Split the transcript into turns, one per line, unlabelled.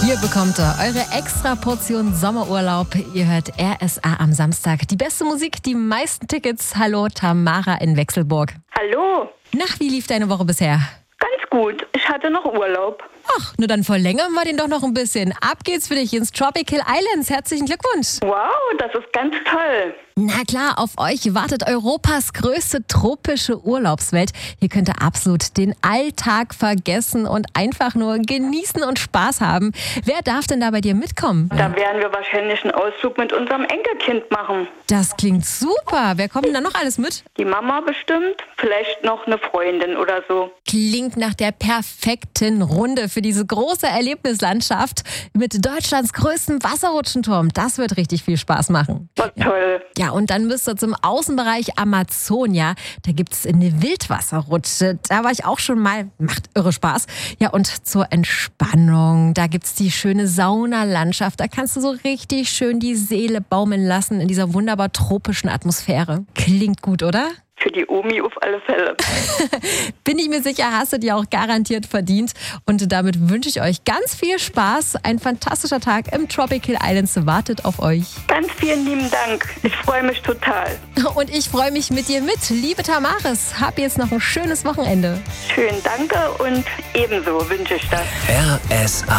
Hier bekommt ihr eure extra Portion Sommerurlaub. Ihr hört RSA am Samstag. Die beste Musik, die meisten Tickets. Hallo, Tamara in Wechselburg.
Hallo,
Nach, wie lief deine Woche bisher?
ganz gut. Ich hatte noch Urlaub.
Ach, nur dann verlängern wir den doch noch ein bisschen. Ab geht's für dich ins Tropical Islands. Herzlichen Glückwunsch.
Wow, das ist ganz toll.
Na klar, auf euch wartet Europas größte tropische Urlaubswelt. Hier könnt ihr absolut den Alltag vergessen und einfach nur genießen und Spaß haben. Wer darf denn da bei dir mitkommen?
Da werden wir wahrscheinlich einen Ausflug mit unserem Enkelkind machen.
Das klingt super. Wer kommt denn da noch alles mit?
Die Mama bestimmt, vielleicht noch eine Freundin oder so.
Klingt nach der perfekten Runde für diese große Erlebnislandschaft mit Deutschlands größtem Wasserrutschenturm. Das wird richtig viel Spaß machen.
Was toll.
Ja, und dann müsst ihr zum Außenbereich Amazonia. Da gibt's eine Wildwasserrutsche. Da war ich auch schon mal. Macht irre Spaß. Ja, und zur Entspannung. Da gibt's die schöne Saunalandschaft. Da kannst du so richtig schön die Seele baumeln lassen in dieser wunderbar tropischen Atmosphäre. Klingt gut, oder?
Für die Omi auf alle Fälle.
Bin ich mir sicher, hast du dir auch garantiert verdient. Und damit wünsche ich euch ganz viel Spaß. Ein fantastischer Tag im Tropical Islands wartet auf euch.
Ganz vielen lieben Dank. Ich freue mich total.
Und ich freue mich mit dir mit. Liebe Tamaris, hab jetzt noch ein schönes Wochenende.
Schön, danke und ebenso wünsche ich das.
RSA